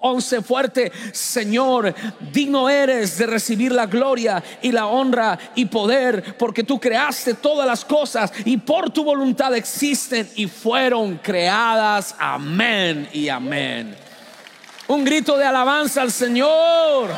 11 fuerte: Señor, digno eres de recibir la gloria y la honra y poder, porque tú creaste todas las cosas y por tu voluntad existen y fueron creadas. Amén y amén. Un grito de alabanza al Señor.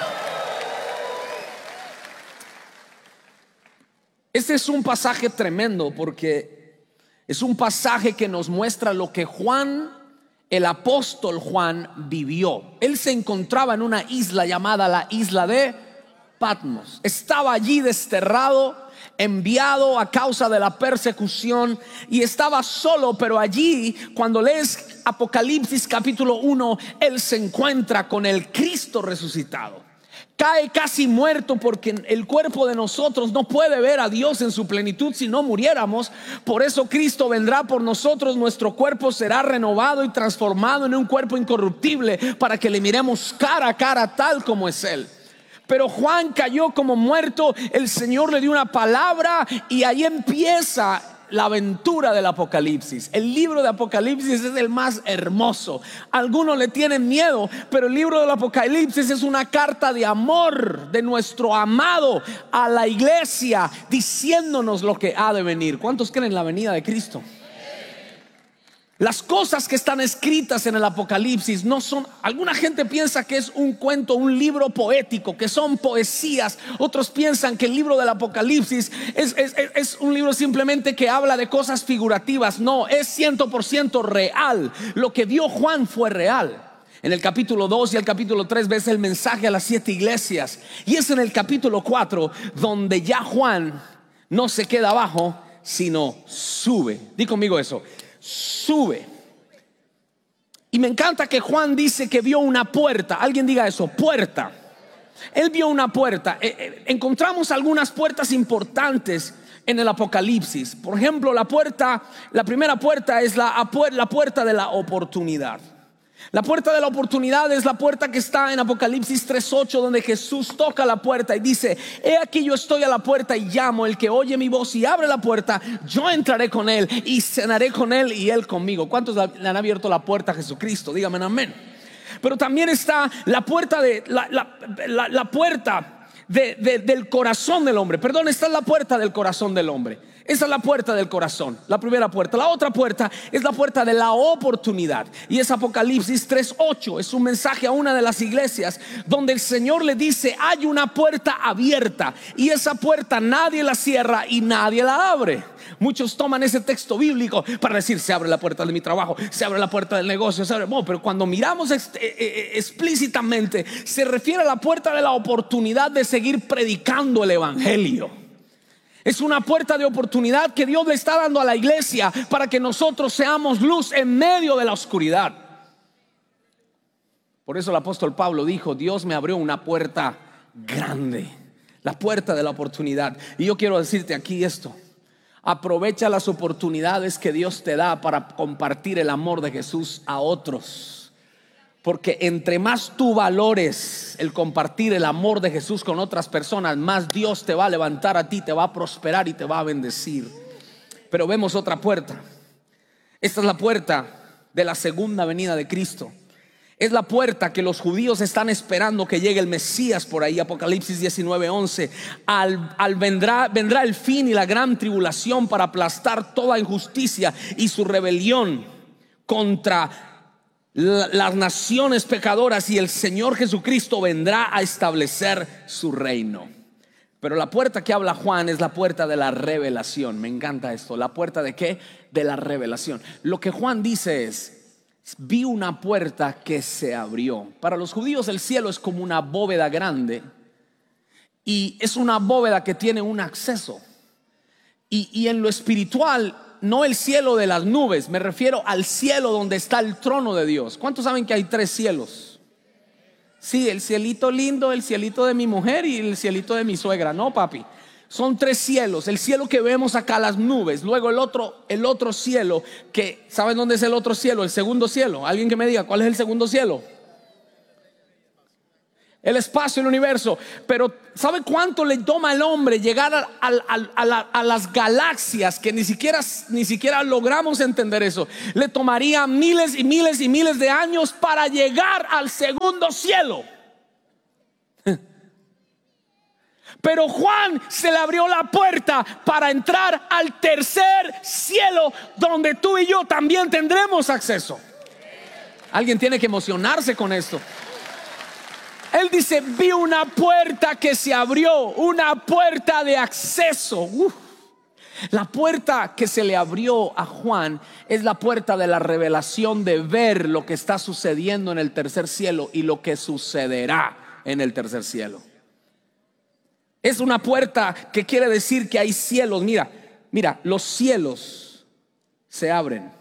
Este es un pasaje tremendo, porque es un pasaje que nos muestra lo que Juan, el apóstol Juan, vivió. Él se encontraba en una isla llamada la isla de Patmos. Estaba allí desterrado, enviado a causa de la persecución, y estaba solo. Pero allí, cuando lees Apocalipsis capítulo 1, él se encuentra con el Cristo resucitado. Cae casi muerto, porque el cuerpo de nosotros no puede ver a Dios en su plenitud si no muriéramos. Por eso Cristo vendrá por nosotros. Nuestro cuerpo será renovado y transformado en un cuerpo incorruptible, para que le miremos cara a cara tal como es Él. Pero Juan cayó como muerto. El Señor le dio una palabra y ahí empieza la aventura del Apocalipsis. El libro de Apocalipsis es el más hermoso. Algunos le tienen miedo, pero el libro del Apocalipsis es una carta de amor de nuestro amado a la iglesia, diciéndonos lo que ha de venir. ¿Cuántos creen en la venida de Cristo? Las cosas que están escritas en el Apocalipsis no son, alguna gente piensa que es un cuento, un libro poético, que son poesías. Otros piensan que el libro del Apocalipsis es un libro simplemente que habla de cosas figurativas. No, es 100% real. Lo que vio Juan fue real. En el capítulo 2 y el capítulo 3 ves el mensaje a las 7 iglesias. Y es en el capítulo 4 donde ya Juan no se queda abajo, sino sube. Di conmigo eso: sube. Y me encanta que Juan dice que vio una puerta. Alguien diga eso: puerta. Él vio una puerta. Encontramos algunas puertas importantes en el Apocalipsis. Por ejemplo, la primera puerta es la puerta de la oportunidad. La puerta de la oportunidad es la puerta que está en Apocalipsis 3:8, donde Jesús toca la puerta y dice: he aquí yo estoy a la puerta y llamo. El que oye mi voz y abre la puerta, yo entraré con él y cenaré con él y él conmigo. ¿Cuántos le han abierto la puerta a Jesucristo? Dígame amén. Pero también está la puerta la puerta del corazón del hombre. Perdón, esta es la puerta del corazón del hombre. Esa es la puerta del corazón, la primera puerta. La otra puerta es la puerta de la oportunidad, y es Apocalipsis 3:8. Es un mensaje a una de las iglesias donde el Señor le dice: hay una puerta abierta, y esa puerta nadie la cierra y nadie la abre. Muchos toman ese texto bíblico para decir: se abre la puerta de mi trabajo, se abre la puerta del negocio, se abre. No, pero cuando miramos explícitamente, se refiere a la puerta de la oportunidad de seguir predicando el evangelio. Es una puerta de oportunidad que Dios le está dando a la iglesia para que nosotros seamos luz en medio de la oscuridad. Por eso el apóstol Pablo dijo: Dios me abrió una puerta grande, la puerta de la oportunidad. Y yo quiero decirte aquí esto: aprovecha las oportunidades que Dios te da para compartir el amor de Jesús a otros. Porque entre más tú valores el compartir el amor de Jesús con otras personas, más Dios te va a levantar a ti, te va a prosperar y te va a bendecir. Pero vemos otra puerta. Esta es la puerta de la segunda venida de Cristo. Es la puerta que los judíos están esperando que llegue el Mesías por ahí. Apocalipsis 19:11. Vendrá el fin y la gran tribulación para aplastar toda injusticia y su rebelión contra las naciones pecadoras, y el Señor Jesucristo vendrá a establecer su reino. Pero la puerta que habla Juan es la puerta de la revelación. Me encanta esto. ¿La puerta de qué? De la revelación. Lo que Juan dice es: vi una puerta que se abrió. Para los judíos el cielo es como una bóveda grande, y es una bóveda que tiene un acceso. Y en lo espiritual, no el cielo de las nubes, me refiero al cielo donde está el trono de Dios. ¿Cuántos saben que hay 3 cielos? Sí, el cielito lindo, el cielito de mi mujer y el cielito de mi suegra. No, papi, son 3 cielos. El cielo que vemos acá, las nubes. Luego el otro cielo, que ¿saben dónde es el otro cielo? El segundo cielo. Alguien que me diga, ¿cuál es el segundo cielo? el espacio, el universo. Pero ¿sabe cuánto le toma al hombre llegar a las galaxias? Que ni siquiera logramos entender eso. Le tomaría miles y miles y miles de años para llegar al segundo cielo. Pero Juan se le abrió la puerta para entrar al tercer cielo, donde tú y yo también tendremos acceso. Alguien tiene que emocionarse con esto. Él dice: vi una puerta que se abrió, una puerta de acceso. La puerta que se le abrió a Juan es la puerta de la revelación, de ver lo que está sucediendo en el tercer cielo y lo que sucederá en el tercer cielo. Es una puerta que quiere decir que hay cielos. Mira, los cielos se abren.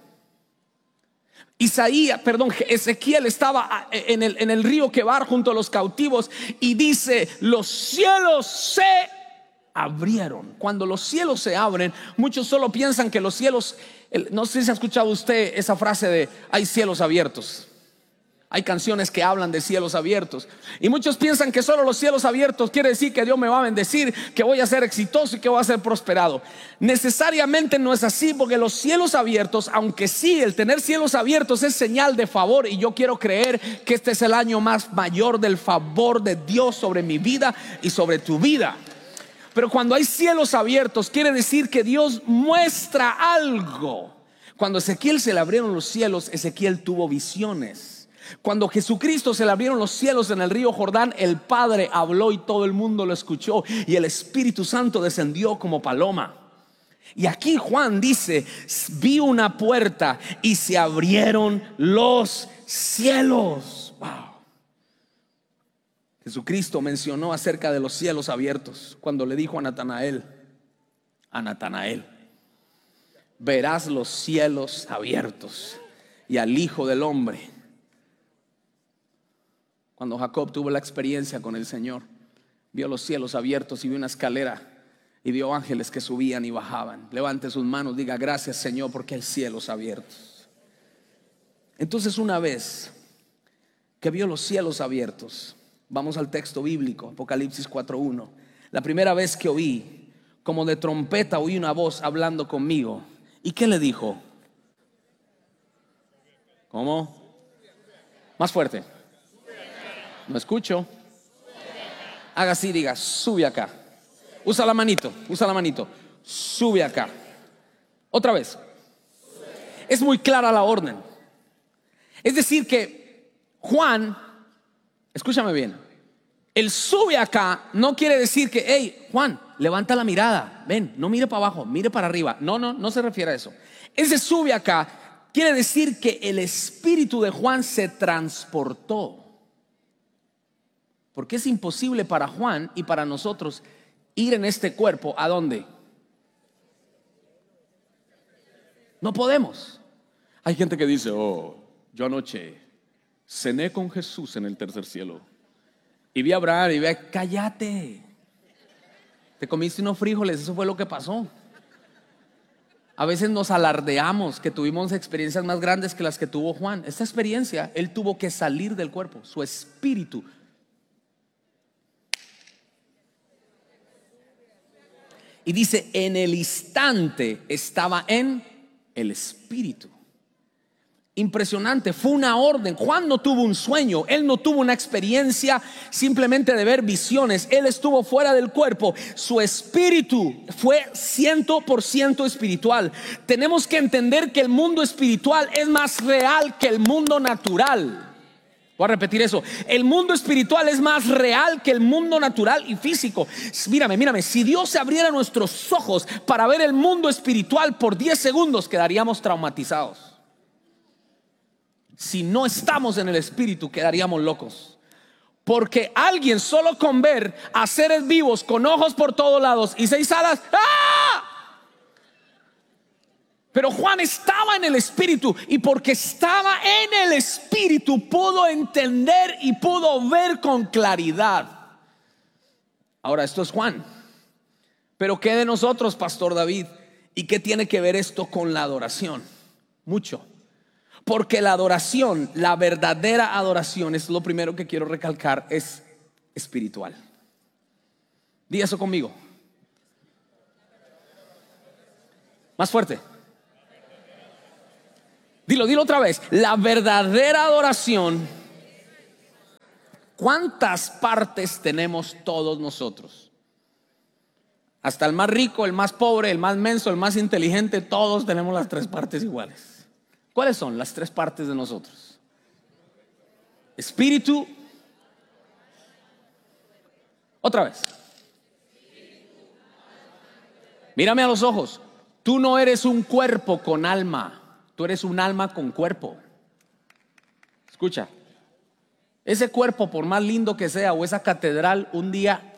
Ezequiel estaba en el río Quebar junto a los cautivos y dice: los cielos se abrieron. Cuando los cielos se abren, muchos solo piensan que los cielos, no sé si ha escuchado usted esa frase de hay cielos abiertos. Hay canciones que hablan de cielos abiertos y muchos piensan que solo los cielos abiertos quiere decir que Dios me va a bendecir, que voy a ser exitoso y que voy a ser prosperado. Necesariamente no es así, porque los cielos abiertos, aunque sí, el tener cielos abiertos es señal de favor, y yo quiero creer que este es el año más mayor del favor de Dios sobre mi vida y sobre tu vida. Pero cuando hay cielos abiertos quiere decir que Dios muestra algo. Cuando a Ezequiel se le abrieron los cielos, Ezequiel tuvo visiones. Cuando Jesucristo se le abrieron los cielos en el río Jordán, el Padre habló y todo el mundo lo escuchó, y el Espíritu Santo descendió como paloma. Y aquí Juan dice: vi una puerta y se abrieron los cielos. Wow. Jesucristo mencionó acerca de los cielos abiertos cuando le dijo a Natanael: verás los cielos abiertos y al Hijo del Hombre. Cuando Jacob tuvo la experiencia con el Señor, vio los cielos abiertos y vio una escalera y vio ángeles que subían y bajaban. Levante sus manos, diga: gracias, Señor, porque hay cielos abiertos. Entonces, una vez que vio los cielos abiertos, vamos al texto bíblico, Apocalipsis 4:1. La primera vez que oí, como de trompeta, oí una voz hablando conmigo. ¿Y qué le dijo? ¿Cómo? Más fuerte. No escucho. Haga así, diga: sube acá. Usa la manito. Sube acá. Otra vez. Es muy clara la orden. Es decir que Juan, escúchame bien, el sube acá no quiere decir que: hey, Juan, levanta la mirada, ven, no mire para abajo, mire para arriba. No se refiere a eso. Ese sube acá quiere decir que el espíritu de Juan se transportó. Porque es imposible para Juan y para nosotros ir en este cuerpo. ¿A dónde? No podemos. Hay gente que dice: yo anoche cené con Jesús en el tercer cielo y vi a Abraham y vi a... Cállate, te comiste unos frijoles, eso fue lo que pasó. A veces nos alardeamos que tuvimos experiencias más grandes que las que tuvo Juan. Esta experiencia, él tuvo que salir del cuerpo, su espíritu. Y dice: en el instante estaba en el espíritu. Impresionante, fue una orden. Juan no tuvo un sueño, él no tuvo una experiencia simplemente de ver visiones. Él estuvo fuera del cuerpo. Su espíritu fue 100% espiritual. Tenemos que entender que el mundo espiritual es más real que el mundo natural. Voy a repetir eso: el mundo espiritual es más real que el mundo natural y físico. Mírame, si Dios se abriera nuestros ojos para ver el mundo espiritual por 10 segundos, quedaríamos traumatizados. Si no estamos en el espíritu, quedaríamos locos. Porque alguien solo con ver a seres vivos con ojos por todos lados y 6 alas, ¡ah! Pero Juan estaba en el espíritu, y porque estaba en el espíritu pudo entender y pudo ver con claridad. Ahora, esto es Juan. Pero ¿qué de nosotros, Pastor David? ¿Y qué tiene que ver esto con la adoración? Mucho. Porque la adoración, la verdadera adoración, es lo primero que quiero recalcar, es espiritual. Di eso conmigo. Más fuerte. Dilo otra vez. La verdadera adoración. ¿Cuántas partes tenemos todos nosotros? Hasta el más rico, el más pobre, el más menso, el más inteligente, todos tenemos las tres partes iguales. ¿Cuáles son las tres partes de nosotros? Espíritu. Otra vez. Mírame a los ojos. Tú no eres un cuerpo con alma. Tú eres un alma con cuerpo. Escucha. Ese cuerpo, por más lindo que sea, o esa catedral, un día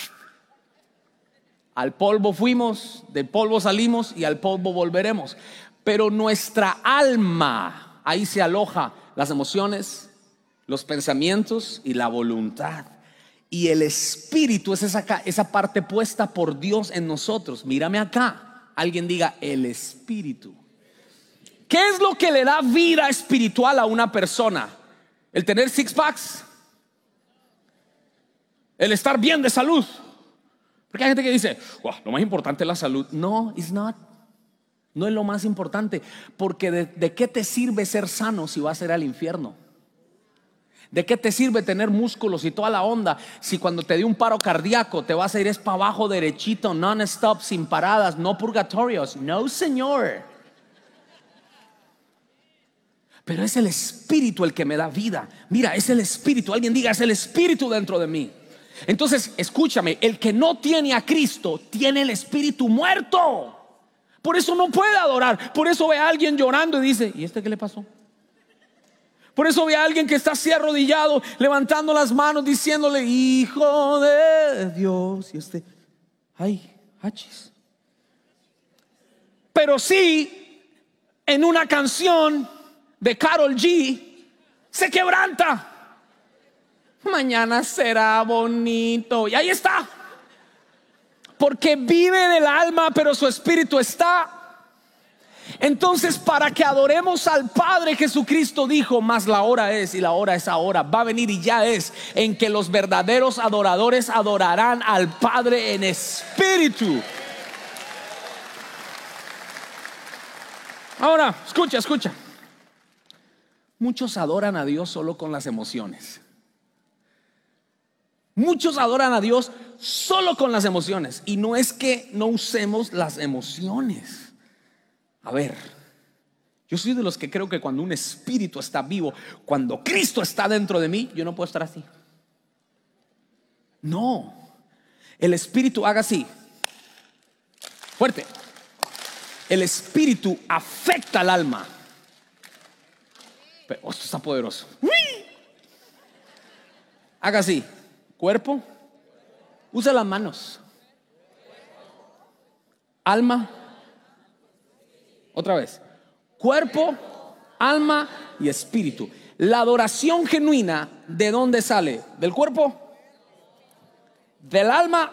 al polvo fuimos, del polvo salimos y al polvo volveremos. Pero nuestra alma, ahí se aloja las emociones, los pensamientos y la voluntad. Y el espíritu es esa parte puesta por Dios en nosotros. Mírame acá. Alguien diga el espíritu. ¿Qué es lo que le da vida espiritual a una persona? ¿El tener six packs? ¿El estar bien de salud? Porque hay gente que dice, lo más importante es la salud. No, it's not. No es lo más importante. Porque ¿de qué te sirve ser sano si vas a ir al infierno? ¿De qué te sirve tener músculos y toda la onda si cuando te dé un paro cardíaco te vas a ir para abajo derechito, non-stop, sin paradas, no purgatorios? No, señor. Pero es el espíritu el que me da vida. Mira, es el espíritu. Alguien diga, es el espíritu dentro de mí. Entonces, escúchame, el que no tiene a Cristo tiene el espíritu muerto. Por eso no puede adorar. Por eso ve a alguien llorando y dice, ¿y este qué le pasó? Por eso ve a alguien que está así arrodillado, levantando las manos, diciéndole, Hijo de Dios. Y ay, hachis. Pero sí, en una canción de Karol G, se quebranta. Mañana será bonito. Y ahí está. Porque vive del alma, pero su espíritu está. Entonces, para que adoremos al Padre, Jesucristo dijo, mas la hora es, y la hora es ahora, va a venir y ya es, en que los verdaderos adoradores adorarán al Padre en espíritu. Ahora, escucha. Muchos adoran a Dios solo con las emociones. Muchos adoran a Dios solo con las emociones. Y no es que no usemos las emociones. A ver, yo soy de los que creo que cuando un espíritu está vivo, cuando Cristo está dentro de mí, yo no puedo estar así. No, el espíritu haga así. Fuerte. El espíritu afecta al alma. Pero esto está poderoso. Haga así. Cuerpo. Usa las manos. Alma. Otra vez. Cuerpo, alma y espíritu. La adoración genuina, ¿de dónde sale? ¿Del cuerpo? ¿Del alma?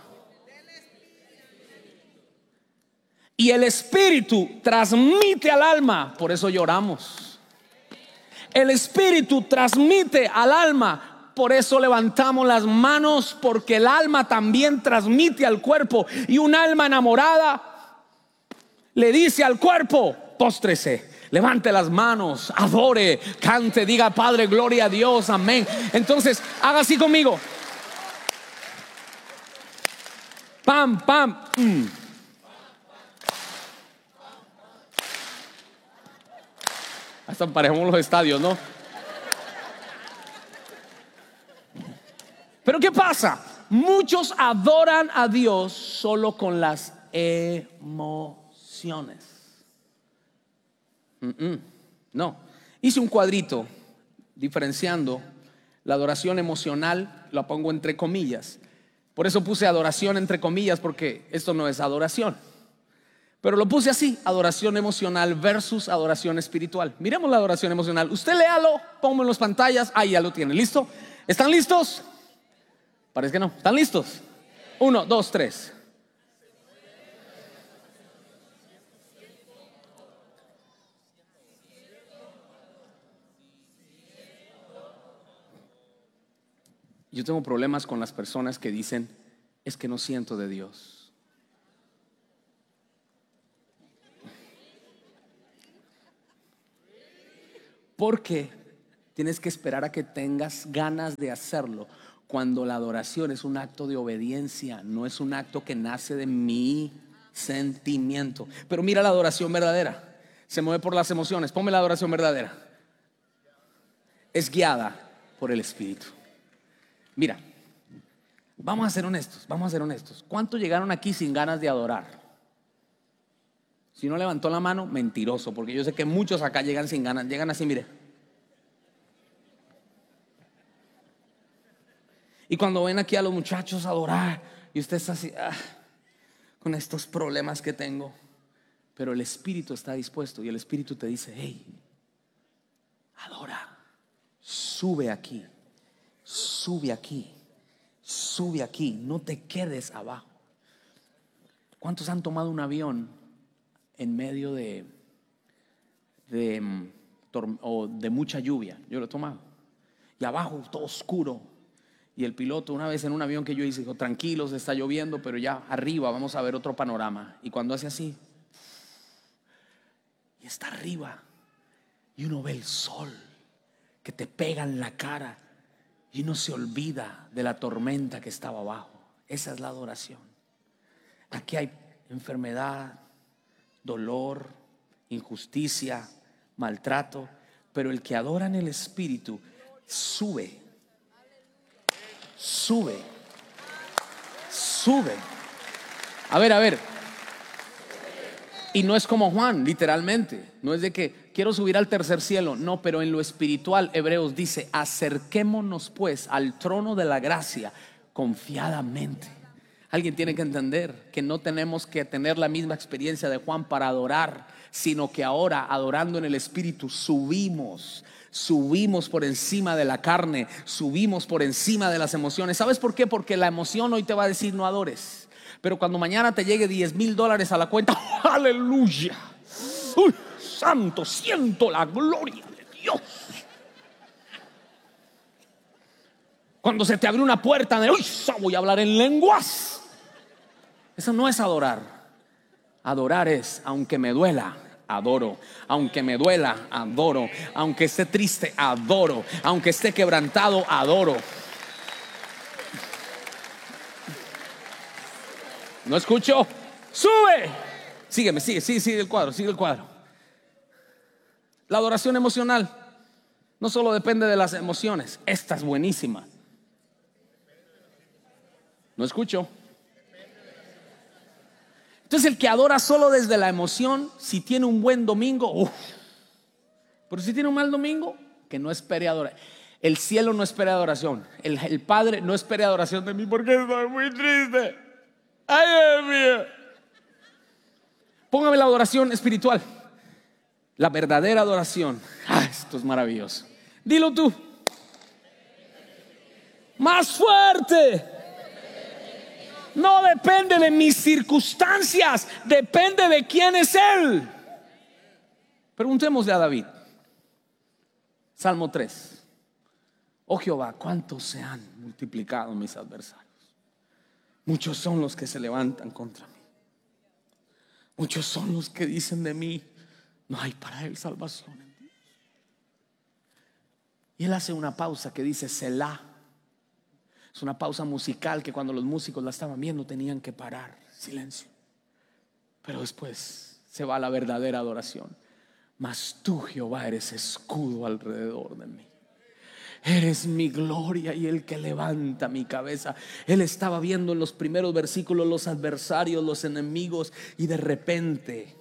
Y el espíritu transmite al alma. Por eso lloramos. El espíritu transmite al alma. Por eso levantamos las manos. Porque el alma también transmite al cuerpo. Y un alma enamorada le dice al cuerpo, póstrese, levante las manos, adore, cante, diga Padre, gloria a Dios, amén. Entonces, haga así conmigo. Pam, pam. Hasta parecemos los estadios, ¿no? Pero ¿qué pasa? Muchos adoran a Dios solo con las emociones. No, hice un cuadrito diferenciando la adoración emocional, la pongo entre comillas. Por eso puse adoración entre comillas, porque esto no es adoración. Pero lo puse así, adoración emocional versus adoración espiritual. Miremos la adoración emocional. Usted léalo, póngalo en las pantallas. Ahí ya lo tiene, ¿listo? ¿Están listos? Parece que no. ¿Están listos? 1, 2, 3. Yo tengo problemas con las personas que dicen: es que no siento de Dios. Porque tienes que esperar a que tengas ganas de hacerlo, cuando la adoración es un acto de obediencia, no es un acto que nace de mi sentimiento. Pero mira la adoración verdadera, se mueve por las emociones. Ponme la adoración verdadera. Es guiada por el Espíritu. Mira, vamos a ser honestos, vamos a ser honestos. ¿Cuántos llegaron aquí sin ganas de adorar? Si no levantó la mano, mentiroso, porque yo sé que muchos acá llegan sin ganas, llegan así, mire. Y cuando ven aquí a los muchachos adorar, y usted está así, con estos problemas que tengo, pero el Espíritu está dispuesto, y el Espíritu te dice: hey, adora, sube aquí, sube aquí, sube aquí, no te quedes abajo. ¿Cuántos han tomado un avión en medio de mucha lluvia? Yo lo he tomado, y abajo todo oscuro, y el piloto, una vez en un avión que yo hice, dijo: tranquilos, está lloviendo, pero ya arriba vamos a ver otro panorama. Y cuando hace así, y está arriba, y uno ve el sol que te pega en la cara, y uno se olvida de la tormenta que estaba abajo. Esa es la adoración. Aquí hay enfermedad, dolor, injusticia, maltrato, pero el que adora en el Espíritu sube, sube, sube. A ver. Y no es como Juan, literalmente. No es de que quiero subir al tercer cielo. No, pero en lo espiritual, Hebreos dice: acerquémonos pues al trono de la gracia confiadamente. Alguien tiene que entender que no tenemos que tener la misma experiencia de Juan para adorar, sino que ahora, adorando en el Espíritu, subimos por encima de la carne, subimos por encima de las emociones. ¿Sabes por qué? Porque la emoción hoy te va a decir: no adores. Pero cuando mañana te llegue $10,000 a la cuenta, aleluya, uy, santo, siento la gloria de Dios. Cuando se te abre una puerta de: uy, voy a hablar en lenguas. Eso no es adorar. Adorar es: aunque me duela, adoro. Aunque me duela, adoro. Aunque esté triste, adoro. Aunque esté quebrantado, adoro. ¿No escucho? ¡Sube! Sígueme, sigue el cuadro. La adoración emocional no solo depende de las emociones. Esta es buenísima. ¿No escucho? Entonces el que adora solo desde la emoción, si tiene un buen domingo, pero si tiene un mal domingo, que no espere adorar. El cielo no espera adoración. El Padre no espera adoración de mí porque estoy muy triste. Ay, Dios mío. Póngame la adoración espiritual, la verdadera adoración. Esto es maravilloso. Dilo tú. Más fuerte. No depende de mis circunstancias, depende de quién es Él. Preguntémosle a David. Salmo 3. Oh Jehová, cuántos se han multiplicado mis adversarios. Muchos son los que se levantan contra mí. Muchos son los que dicen de mí: no hay para él salvación en Dios. Y él hace una pausa que dice Selah. Es una pausa musical que cuando los músicos la estaban viendo tenían que parar. Silencio. Pero después se va a la verdadera adoración. Mas tú, Jehová, eres escudo alrededor de mí. Eres mi gloria y el que levanta mi cabeza. Él estaba viendo en los primeros versículos los adversarios, los enemigos, y de repente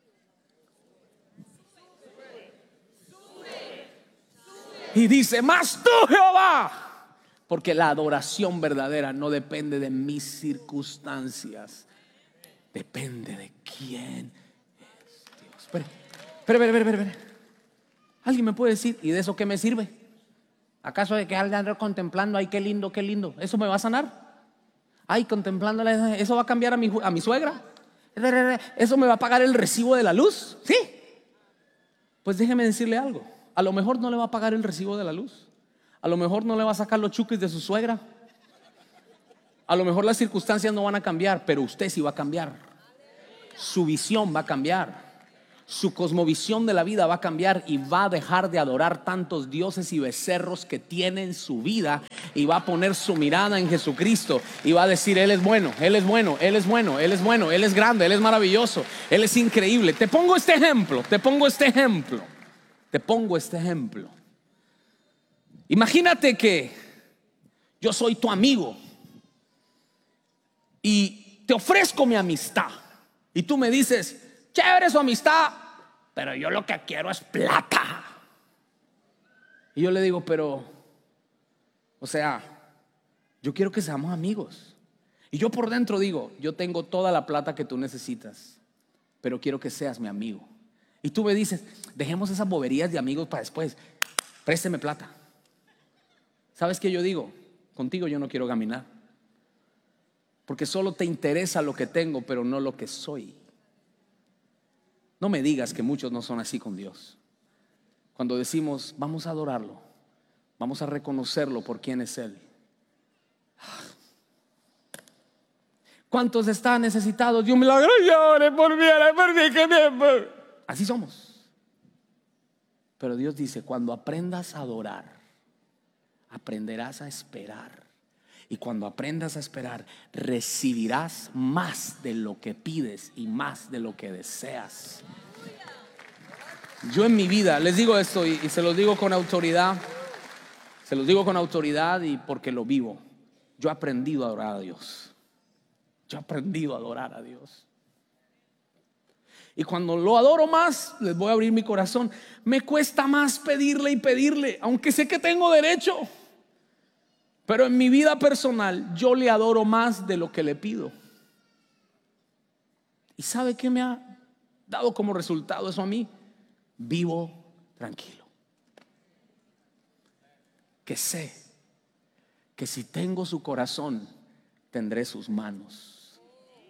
y dice: mas tú, Jehová. Porque la adoración verdadera no depende de mis circunstancias, depende de quién es Dios. Espera. ¿Alguien me puede decir: ¿y de eso qué me sirve? ¿Acaso de que ando contemplando? Ay, qué lindo, qué lindo. ¿Eso me va a sanar? Ay, contemplándola, ¿eso va a cambiar a mi suegra? ¿Eso me va a pagar el recibo de la luz? Sí. Pues déjeme decirle algo: a lo mejor no le va a pagar el recibo de la luz. A lo mejor no le va a sacar los chuques de su suegra. A lo mejor las circunstancias no van a cambiar, pero usted sí va a cambiar. Su visión va a cambiar. Su cosmovisión de la vida va a cambiar y va a dejar de adorar tantos dioses y becerros que tiene en su vida y va a poner su mirada en Jesucristo y va a decir: Él es bueno, Él es bueno, Él es bueno, Él es bueno, Él es grande, Él es maravilloso, Él es increíble. Te pongo este ejemplo. Imagínate que yo soy tu amigo y te ofrezco mi amistad y tú me dices: chévere su amistad, pero yo lo que quiero es plata. Y yo le digo: pero, o sea, yo quiero que seamos amigos. Y yo por dentro digo: yo tengo toda la plata que tú necesitas, pero quiero que seas mi amigo. Y tú me dices: dejemos esas boberías de amigos para después, présteme plata. ¿Sabes qué yo digo? Contigo yo no quiero caminar, porque solo te interesa lo que tengo, pero no lo que soy. No me digas que muchos no son así con Dios. Cuando decimos: vamos a adorarlo, vamos a reconocerlo por quién es Él. ¿Cuántos están necesitados de un milagro? Llore por mí, que tiempo. Así somos. Pero Dios dice: cuando aprendas a adorar, aprenderás a esperar. Y cuando aprendas a esperar, recibirás más de lo que pides y más de lo que deseas. Yo en mi vida les digo esto y se los digo con autoridad. Se los digo con autoridad y porque lo vivo. Yo he aprendido a adorar a Dios. Y cuando lo adoro más, les voy a abrir mi corazón, me cuesta más pedirle y pedirle, aunque sé que tengo derecho. Pero en mi vida personal yo le adoro más de lo que le pido. ¿Y sabe qué me ha dado como resultado eso a mí? Vivo tranquilo. Que sé que si tengo su corazón, tendré sus manos.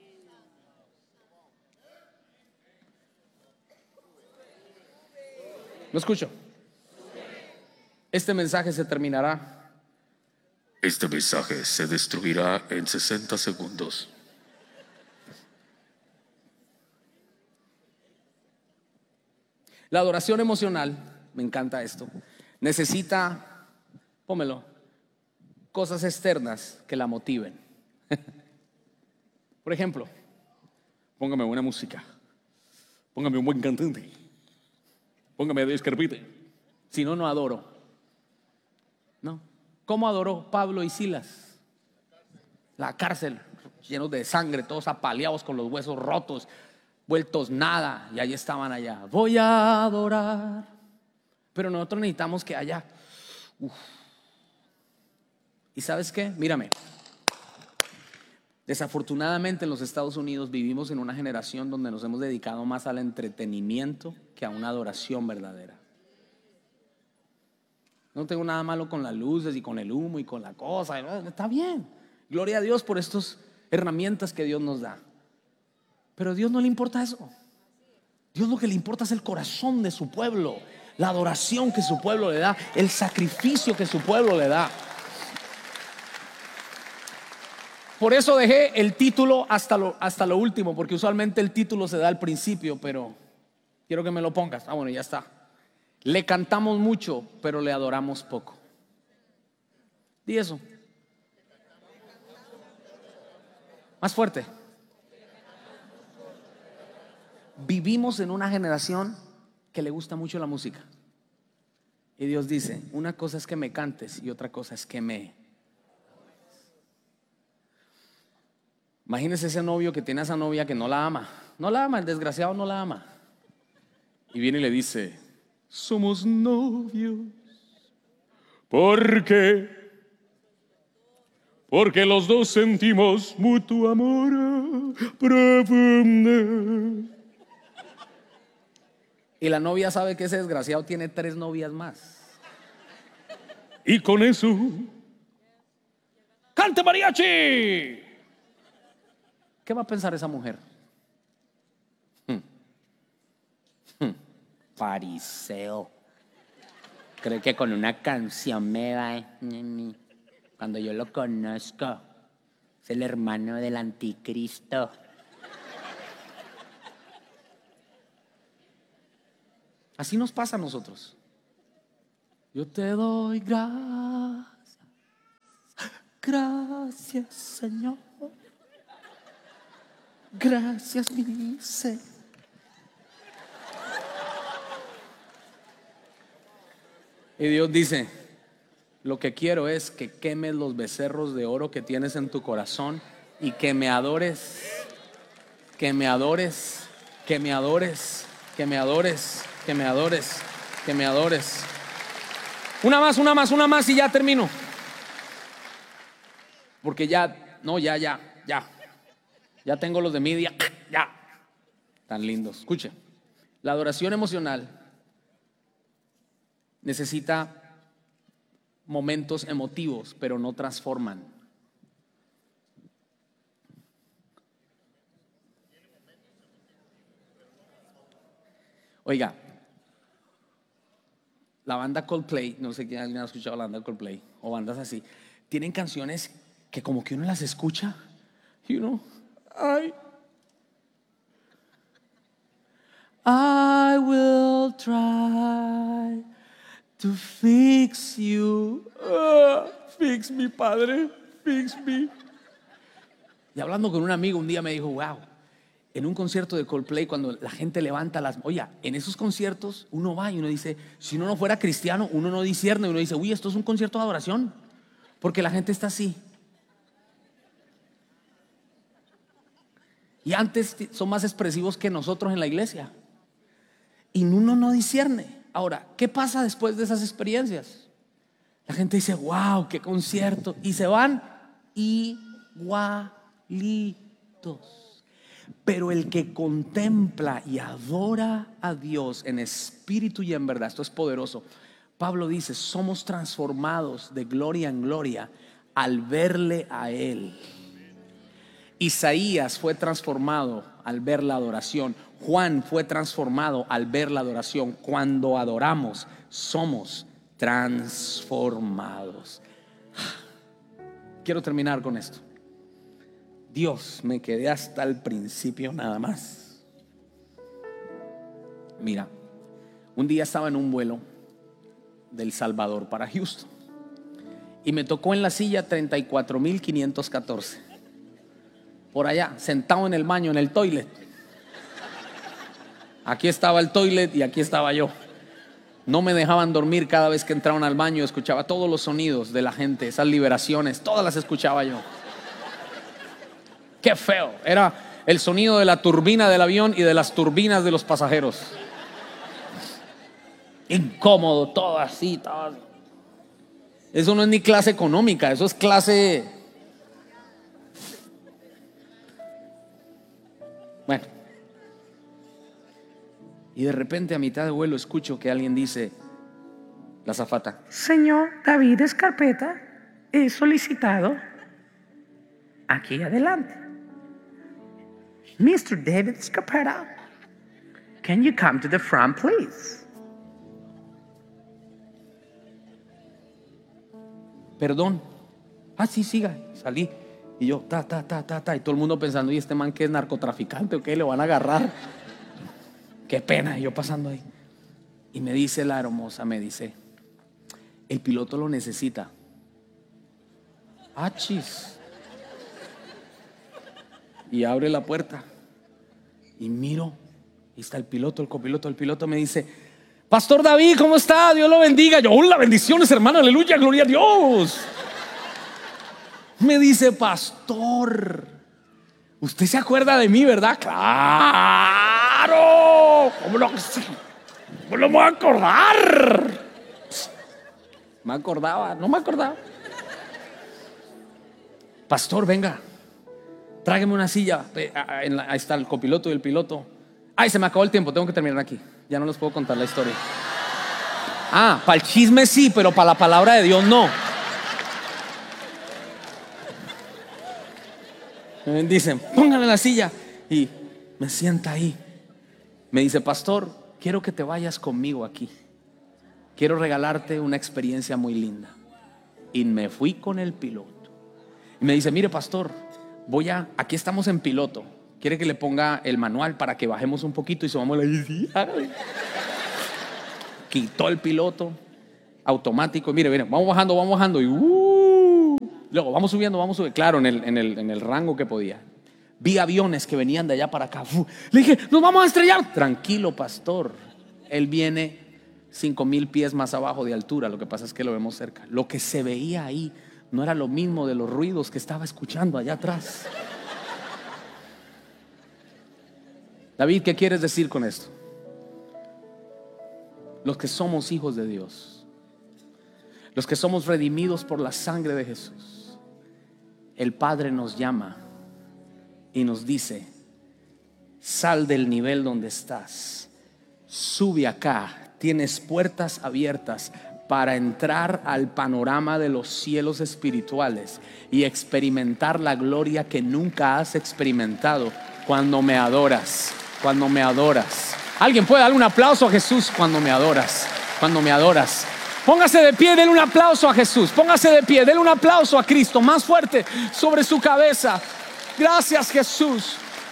¿Lo escucho? Este mensaje se terminará. Este mensaje se destruirá en 60 segundos. La adoración emocional, me encanta esto, necesita, pómelo, cosas externas que la motiven. Por ejemplo, póngame buena música, póngame un buen cantante, póngame de escarpite. Si no, no adoro. No. ¿Cómo adoró Pablo y Silas? La cárcel, llenos de sangre, todos apaleados con los huesos rotos, vueltos nada, y ahí estaban allá. Voy a adorar. Pero nosotros necesitamos que haya. ¿Y sabes qué? Mírame. Desafortunadamente en los Estados Unidos vivimos en una generación donde nos hemos dedicado más al entretenimiento que a una adoración verdadera. No tengo nada malo con las luces y con el humo y con la cosa. Está bien. Gloria a Dios por estas herramientas que Dios nos da. Pero a Dios no le importa eso. Dios lo que le importa es el corazón de su pueblo, la adoración que su pueblo le da, el sacrificio que su pueblo le da. Por eso dejé el título hasta lo último, porque usualmente el título se da al principio, pero quiero que me lo pongas. Bueno, ya está. Le cantamos mucho, pero le adoramos poco. Di eso. Más fuerte. Vivimos en una generación que le gusta mucho la música. Y Dios dice: una cosa es que me cantes y otra cosa es que me. Imagínese ese novio que tiene a esa novia que no la ama. No la ama, el desgraciado no la ama. Y viene y le dice: somos novios. ¿Por qué? Porque los dos sentimos mutuo amor profundo. Y la novia sabe que ese desgraciado tiene 3 novias más. Y con eso, ¡cante mariachi! ¿Qué va a pensar esa mujer? Fariseo. Creo que con una canción me va. Cuando yo lo conozco, es el hermano del anticristo. Así nos pasa a nosotros. Yo te doy gracias, gracias Señor, gracias mi Señor. Y Dios dice, lo que quiero es que quemes los becerros de oro que tienes en tu corazón y que me adores, que me adores, que me adores, que me adores, que me adores, que me adores. Una más y ya termino. Porque ya tengo los de media, ya. Tan lindos. Escuche, la adoración emocional necesita momentos emotivos, pero no transforman. Oiga, la banda Coldplay, no sé quién ha escuchado la banda Coldplay o bandas así, tienen canciones que como que uno las escucha y uno, I will try to fix you. Fix me, Padre, fix me. Y hablando con un amigo un día me dijo, wow, en un concierto de Coldplay cuando la gente levanta las... Oye, en esos conciertos uno va y uno dice, si uno no fuera cristiano, uno no discierne, uno dice, uy, esto es un concierto de adoración, porque la gente está así. Y antes son más expresivos que nosotros en la iglesia. Y uno no discierne. Ahora, ¿qué pasa después de esas experiencias? La gente dice, wow, qué concierto. Y se van igualitos. Pero el que contempla y adora a Dios en espíritu y en verdad, esto es poderoso. Pablo dice, somos transformados de gloria en gloria al verle a Él. Isaías fue transformado al ver la adoración. Juan fue transformado al ver la adoración. Cuando adoramos, somos transformados. Quiero terminar con esto. Dios, me quedé hasta el principio nada más. Mira, un día estaba en un vuelo del Salvador para Houston y me tocó en la silla 34.514. Por allá, sentado en el baño, en el toilet. Aquí estaba el toilet y aquí estaba yo. No me dejaban dormir cada vez que entraban al baño. Escuchaba todos los sonidos de la gente, esas liberaciones, todas las escuchaba yo. Qué feo. Era el sonido de la turbina del avión y de las turbinas de los pasajeros. Incómodo, todo así, todo. Eso no es ni clase económica, eso es clase... Bueno, y de repente a mitad de vuelo escucho que alguien dice, la azafata, Señor David Escarpeta es solicitado aquí adelante. Mr. David Escarpeta, can you come to the front, please? perdón. Sí, siga. Salí. Y yo, y todo el mundo pensando, ¿y este man que es narcotraficante o qué? ¿Le van a agarrar? Qué pena. Y yo pasando ahí. Y me dice la hermosa, me dice, el piloto lo necesita. Chis. Y abre la puerta. Y miro. Y está el piloto, el copiloto. El piloto me dice, Pastor David, ¿cómo está? Dios lo bendiga. Yo, hola, bendiciones, hermano, aleluya, gloria a Dios. Me dice, pastor, usted se acuerda de mí, ¿verdad? Claro. ¿Cómo no me voy a acordar? Me acordaba, no me acordaba. Pastor, venga, tráigame una silla. Ahí está el copiloto y el piloto. Se me acabó el tiempo, tengo que terminar aquí. Ya no les puedo contar la historia. Para el chisme sí, pero para la palabra de Dios no. Me dicen, póngale la silla. Y me sienta ahí. Me dice, pastor, quiero que te vayas conmigo aquí. quiero regalarte una experiencia muy linda. Y me fui con el piloto. Y me dice, mire pastor, aquí estamos en piloto. ¿Quiere que le ponga el manual para que bajemos un poquito y subamos la isla? Quitó el piloto automático. Mire, vamos bajando. Y luego vamos subiendo. Claro, en el rango que podía. Vi aviones que venían de allá para acá. Le dije, nos vamos a estrellar. Tranquilo, pastor. Él viene 5,000 pies más abajo de altura. Lo que pasa es que lo vemos cerca. Lo que se veía ahí no era lo mismo de los ruidos que estaba escuchando allá atrás. David, ¿qué quieres decir con esto? Los que somos hijos de Dios, los que somos redimidos por la sangre de Jesús, el Padre nos llama y nos dice, sal del nivel donde estás, sube acá, tienes puertas abiertas para entrar al panorama de los cielos espirituales y experimentar la gloria que nunca has experimentado cuando me adoras. Alguien puede darle un aplauso a Jesús cuando me adoras. Póngase de pie, denle un aplauso a Jesús. Póngase de pie, denle un aplauso a Cristo más fuerte sobre su cabeza. Gracias Jesús.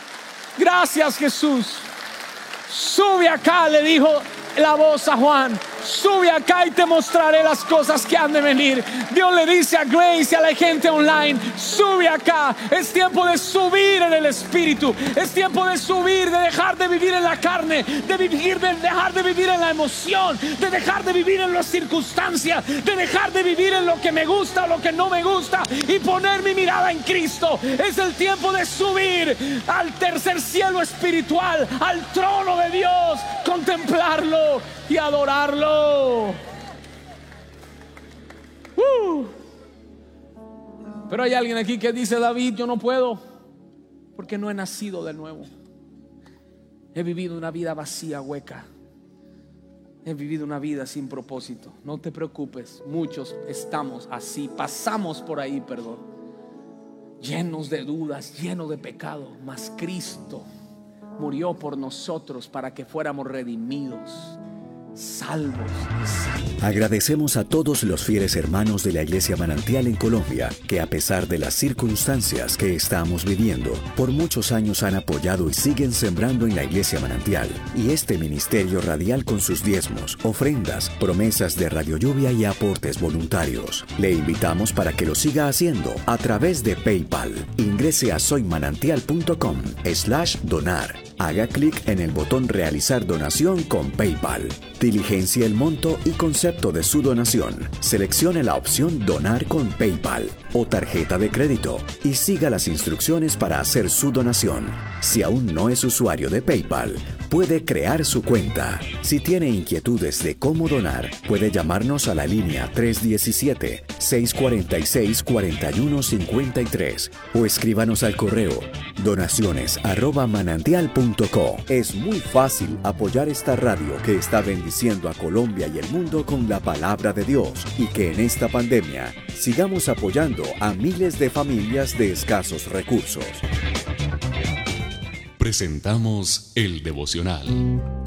Sube acá, le dijo la voz a Juan. Sube acá y te mostraré las cosas que han de venir. Dios le dice a Grace y a la gente online, sube acá. Es tiempo de subir en el Espíritu. Es tiempo de subir, de dejar de vivir en la carne, de dejar de vivir en la emoción, de dejar de vivir en las circunstancias, de dejar de vivir en lo que me gusta o lo que no me gusta y poner mi mirada en Cristo. Es el tiempo de subir al tercer cielo espiritual, al trono de Dios, contemplarlo y adorarlo. Pero hay alguien aquí que dice, David, yo no puedo porque no he nacido de nuevo. He vivido una vida vacía, hueca. He vivido una vida sin propósito. No te preocupes, muchos estamos así, pasamos por ahí, llenos de dudas, llenos de pecado. Mas Cristo murió por nosotros para que fuéramos redimidos, salvos. Agradecemos a todos los fieles hermanos de la Iglesia Manantial en Colombia que, a pesar de las circunstancias que estamos viviendo, por muchos años han apoyado y siguen sembrando en la Iglesia Manantial y este ministerio radial con sus diezmos, ofrendas, promesas de Radio Lluvia y aportes voluntarios. Le invitamos para que lo siga haciendo a través de PayPal. Ingrese a soymanantial.com/donar. Haga clic en el botón Realizar donación con PayPal. Diligencia el monto y concepto de su donación. Seleccione la opción Donar con PayPal o tarjeta de crédito y siga las instrucciones para hacer su donación. Si aún no es usuario de PayPal, puede crear su cuenta. Si tiene inquietudes de cómo donar, puede llamarnos a la línea 317-646-4153 o escríbanos al correo donaciones@manantial.co. Es muy fácil apoyar esta radio que está bendiciendo a Colombia y el mundo con la palabra de Dios y que en esta pandemia sigamos apoyando a miles de familias de escasos recursos. Presentamos el devocional.